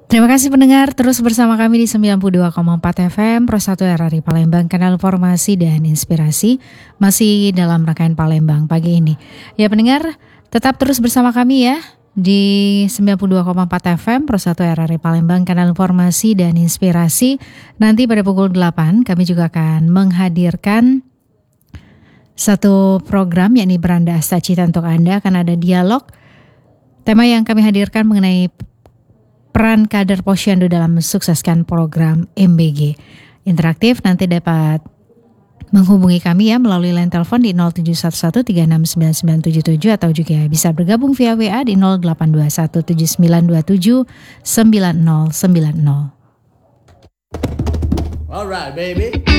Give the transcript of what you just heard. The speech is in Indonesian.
Terima kasih pendengar, terus bersama kami di 92,4 FM Pro 1 RRI Palembang, kanal informasi dan inspirasi, masih dalam rangkaian Palembang pagi ini. Ya pendengar, tetap terus bersama kami ya di 92,4 FM Pro 1 RRI Palembang, kanal informasi dan inspirasi. Nanti pada pukul 8 kami juga akan menghadirkan satu program, yakni Beranda Asta Cita untuk Anda. Akan ada dialog. Tema yang kami hadirkan mengenai peran kader Posyandu dalam mensukseskan program MBG. Interaktif, nanti dapat menghubungi kami ya melalui line telepon di 0711369977 atau juga bisa bergabung via WA di 082179279090. Alright, baby.